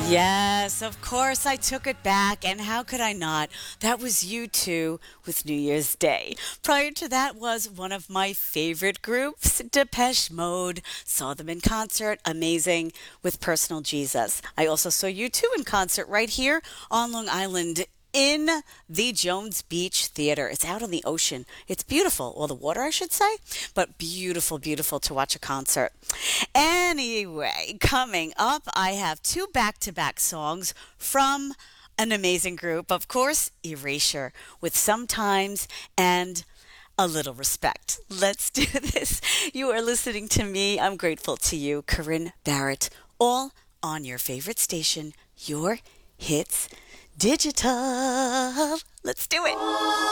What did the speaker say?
Yes, of course I took it back, and how could I not? That was U2 with New Year's Day. Prior to that was one of my favorite groups, Depeche Mode. Saw them in concert, amazing, with Personal Jesus. I also saw U2 in concert right here on Long Island in the Jones Beach Theater. It's out on the ocean. It's beautiful. Well, the water, I should say, but beautiful, beautiful to watch a concert. Anyway, coming up, I have two back to back songs from an amazing group. Of course, Erasure, with Sometimes and a little respect. Let's do this. You are listening to me. I'm grateful to you, Corinne Barrett, all on your favorite station, Your Hits Digital. Let's do it.